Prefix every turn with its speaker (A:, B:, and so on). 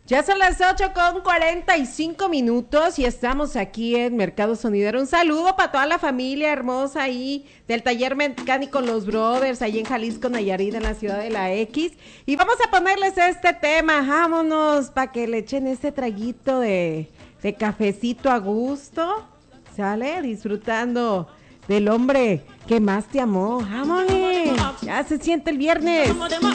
A: Ya son las 8:45 y estamos aquí en Mercado Sonidero. Un saludo para toda la familia hermosa ahí del taller mecánico Los Brothers, ahí en Jalisco, Nayarit, en la ciudad de la X. Y vamos a ponerles este tema, vámonos, para que le echen este traguito de cafecito a gusto, ¿sale? Disfrutando del hombre que más te amó. ¡Vámonos! Ya se siente el viernes.